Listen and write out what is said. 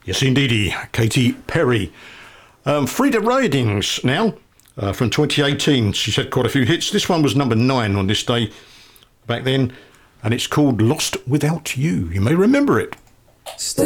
Yes, indeedy. Katy Perry. Frida Ridings now, from 2018. She's had quite a few hits. This one was number 9 on this day back then, and it's called Lost Without You. You may remember it.